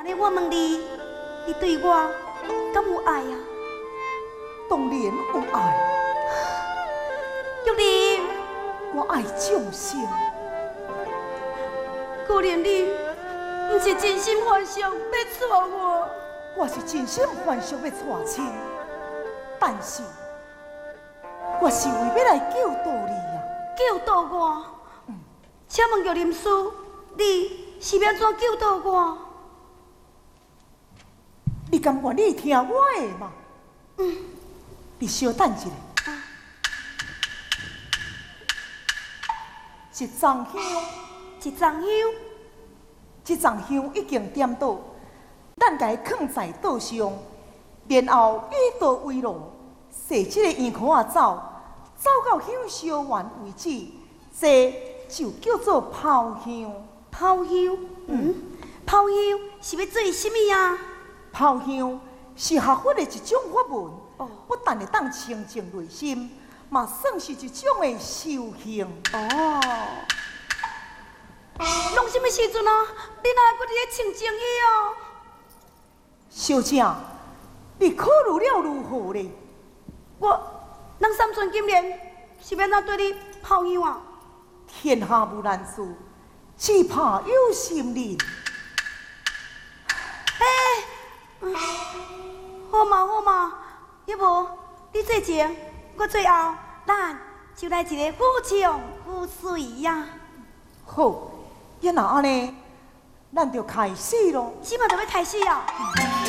尼我问你，你对我敢有爱啊？ 当然有爱， 玉林， 我爱众生。 可怜你，不是真心幻想要娶我。 我是真心幻想要娶亲，但是我是为要来救度你呀。 救度我？请问玉林师，你是要怎救度我？ 你甘愿你听我的吗？你稍等一下。一丛香， 一丛香， 这丛香已经点倒，咱家放在桌上，然后以刀为路，射这个圆圈走，走到香烧完为止，这就叫做炮香。 炮香，炮香是要做什么呀？ 炮香是学佛的一种法门，不但会当清净内心，嘛算是一种的修行。 拢什么时阵啊？你哪还搁伫咧穿情衣哦？ 小姐，你考虑了如何呢？ 咱三寸金莲是要怎对你炮香啊？ 天下无难事，只怕有心人。 好嘛，要无你做前，我最后，咱就来一个夫唱妇随呀。 好，若安尼，咱就开始咯。 起码就要开始啊。